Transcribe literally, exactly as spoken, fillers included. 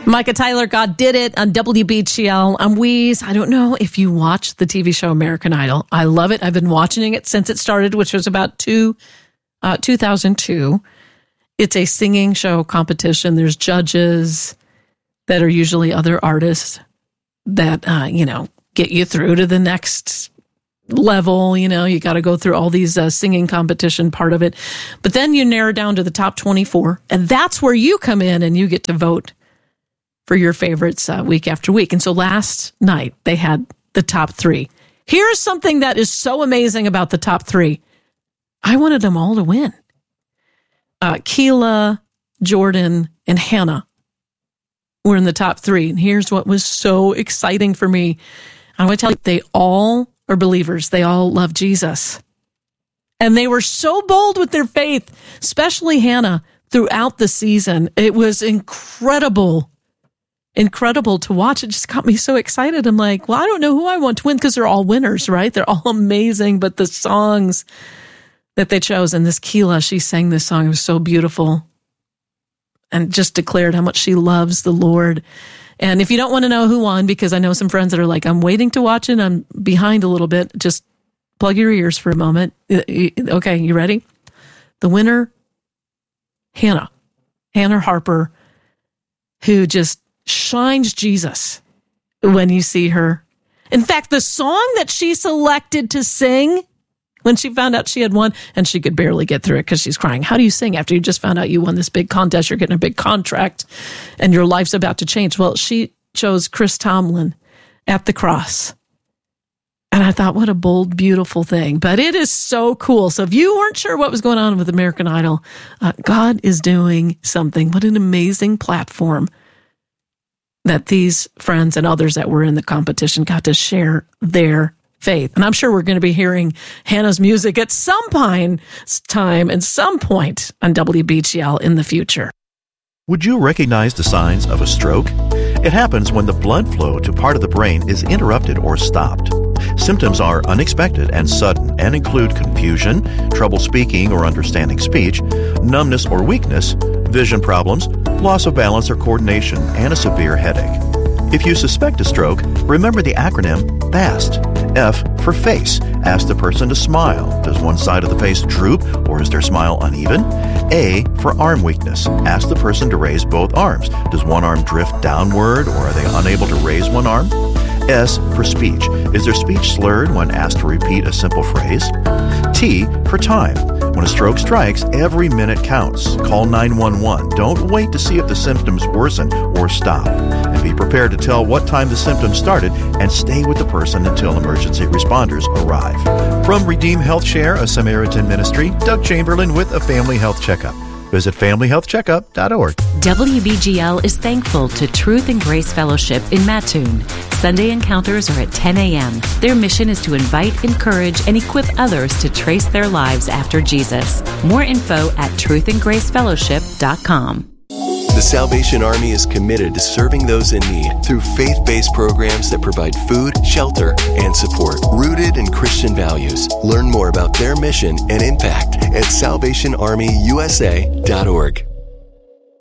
Micah Tyler, God Did It on W B G L. I'm Weeze. I don't know if you watch the T V show American Idol. I love it. I've been watching it since it started, which was about two, uh, two thousand two. It's a singing show competition. There's judges that are usually other artists that, uh, you know, get you through to the next level. You know, you got to go through all these uh, singing competition part of it. But then you narrow down to the top twenty-four, and that's where you come in and you get to vote for your favorites uh, week after week. And so last night they had the top three. Here's something that is so amazing about the top three. I wanted them all to win. Uh, Keela, Jordan, and Hannah were in the top three. And here's what was so exciting for me. I want to tell you, they all are believers. They all love Jesus. And they were so bold with their faith, especially Hannah, throughout the season. It was incredible. Incredible to watch. It just got me so excited. I'm like, well, I don't know who I want to win because they're all winners, right? They're all amazing, but the songs that they chose, and this Keela, she sang this song. It was so beautiful and just declared how much she loves the Lord. And if you don't want to know who won, because I know some friends that are like, I'm waiting to watch it, I'm behind a little bit, just plug your ears for a moment. Okay, you ready? The winner, Hannah. Hannah Harper, who just shines Jesus when you see her. In fact, the song that she selected to sing when she found out she had won, and she could barely get through it because she's crying. How do you sing after you just found out you won this big contest, you're getting a big contract, and your life's about to change? Well, she chose Chris Tomlin, At the Cross. And I thought, what a bold, beautiful thing. But it is so cool. So if you weren't sure what was going on with American Idol, uh, God is doing something. What an amazing platform that these friends and others that were in the competition got to share their faith. And I'm sure we're going to be hearing Hannah's music at some point, time and some point on W B G L in the future. Would you recognize the signs of a stroke? It happens when the blood flow to part of the brain is interrupted or stopped. Symptoms are unexpected and sudden and include confusion, trouble speaking or understanding speech, numbness or weakness, vision problems, loss of balance or coordination, and a severe headache. If you suspect a stroke, remember the acronym FAST. F for face. Ask the person to smile. Does one side of the face droop or is their smile uneven? A for arm weakness. Ask the person to raise both arms. Does one arm drift downward or are they unable to raise one arm? S for speech. Is their speech slurred when asked to repeat a simple phrase? T for time. When a stroke strikes, every minute counts. Call nine one one. Don't wait to see if the symptoms worsen or stop. And be prepared to tell what time the symptoms started and stay with the person until emergency responders arrive. From Redeem Health Share, a Samaritan ministry, Doug Chamberlain with a Family Health Checkup. Visit family health checkup dot org. W B G L is thankful to Truth and Grace Fellowship in Mattoon. Sunday encounters are at ten a.m. Their mission is to invite, encourage, and equip others to trace their lives after Jesus. More info at truth and grace fellowship dot com. The Salvation Army is committed to serving those in need through faith-based programs that provide food, shelter, and support rooted in Christian values. Learn more about their mission and impact at salvation army u s a dot org.